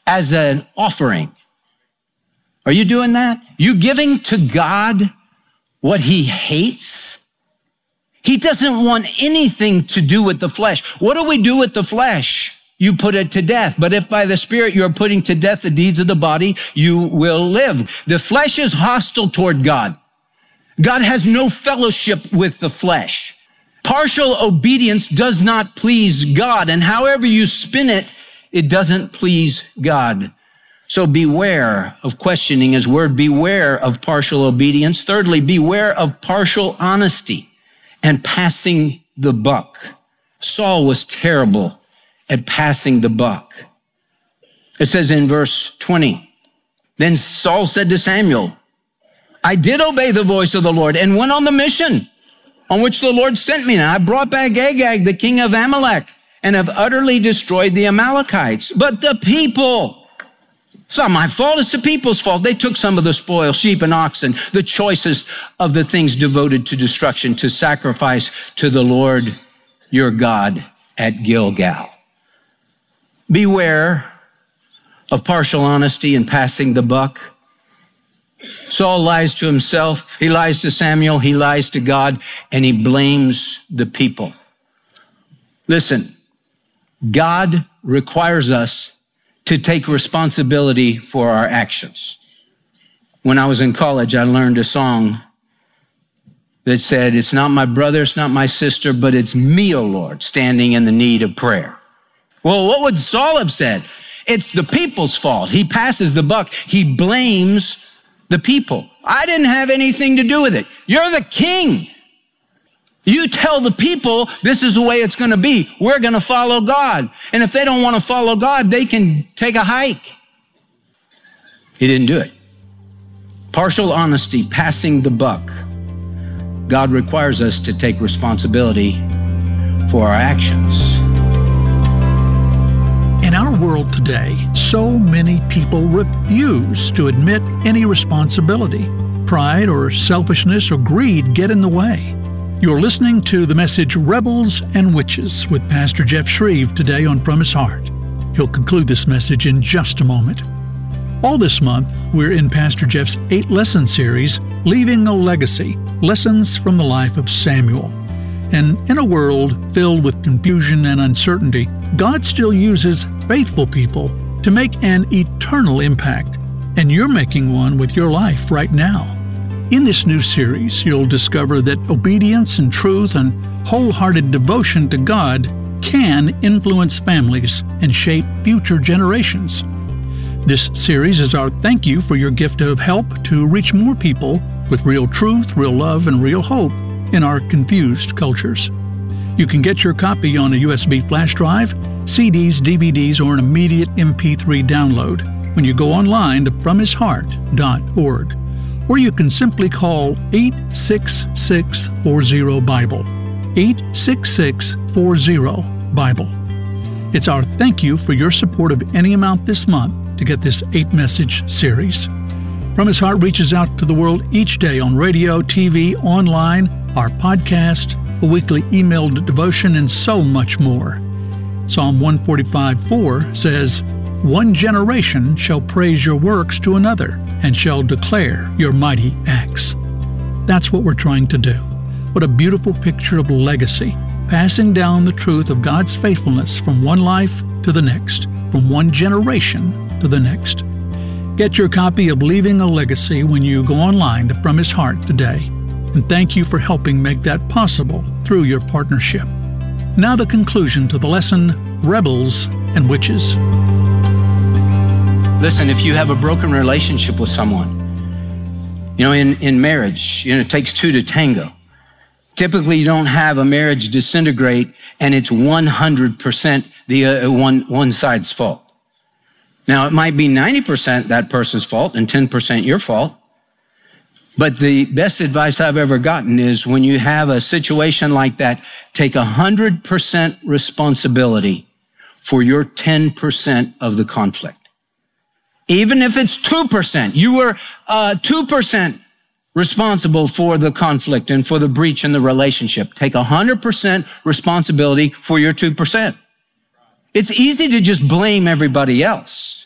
as an offering. Are you doing that? You giving to God what he hates? He doesn't want anything to do with the flesh. What do we do with the flesh? You put it to death. But if by the Spirit you're putting to death the deeds of the body, you will live. The flesh is hostile toward God. God has no fellowship with the flesh. Partial obedience does not please God. And however you spin it, it doesn't please God. So beware of questioning his word. Beware of partial obedience. Thirdly, beware of partial honesty and passing the buck. Saul was terrible at passing the buck. It says in verse 20, then Saul said to Samuel, I did obey the voice of the Lord and went on the mission on which the Lord sent me. Now I brought back Agag, the king of Amalek, and have utterly destroyed the Amalekites. But the people, it's not my fault, it's the people's fault. They took some of the spoil, sheep and oxen, the choicest of the things devoted to destruction, to sacrifice to the Lord your God at Gilgal. Beware of partial honesty and passing the buck. Saul lies to himself, he lies to Samuel, he lies to God, and he blames the people. Listen, God requires us to take responsibility for our actions. When I was in college, I learned a song that said, it's not my brother, it's not my sister, but it's me, O Lord, standing in the need of prayer. Well, what would Saul have said? It's the people's fault. He passes the buck. He blames the people. I didn't have anything to do with it. You're the king. You tell the people this is the way it's going to be. We're going to follow God. And if they don't want to follow God, they can take a hike. He didn't do it. Partial honesty, passing the buck. God requires us to take responsibility for our actions. In our world today, so many people refuse to admit any responsibility. Pride or selfishness or greed get in the way. You're listening to the message Rebels and Witches with Pastor Jeff Shreve today on From His Heart. He'll conclude this message in just a moment. All this month, we're in Pastor Jeff's 8-lesson series, Leaving a Legacy, Lessons from the Life of Samuel. And in a world filled with confusion and uncertainty, God still uses faithful people to make an eternal impact, and you're making one with your life right now. In this new series, you'll discover that obedience and truth and wholehearted devotion to God can influence families and shape future generations. This series is our thank you for your gift of help to reach more people with real truth, real love, and real hope in our confused cultures. You can get your copy on a USB flash drive, CDs, DVDs, or an immediate MP3 download when you go online to FromHisHeart.org. Or you can simply call 866-40-BIBLE, 866-40-BIBLE. It's our thank you for your support of any amount this month to get this 8-message series. From His Heart reaches out to the world each day on radio, TV, online, our podcast, a weekly emailed devotion, and so much more. Psalm 145:4 says, one generation shall praise your works to another and shall declare your mighty acts. That's what we're trying to do. What a beautiful picture of legacy, passing down the truth of God's faithfulness from one life to the next, from one generation to the next. Get your copy of Leaving a Legacy when you go online to From His Heart today. And thank you for helping make that possible through your partnership. Now the conclusion to the lesson, Rebels and Witches. Listen, if you have a broken relationship with someone, in marriage, it takes two to tango. Typically, you don't have a marriage disintegrate and it's 100% the one side's fault. Now, it might be 90% that person's fault and 10% your fault. But the best advice I've ever gotten is when you have a situation like that, take 100% responsibility for your 10% of the conflict. Even if it's 2%, you were 2% responsible for the conflict and for the breach in the relationship. Take 100% responsibility for your 2%. It's easy to just blame everybody else.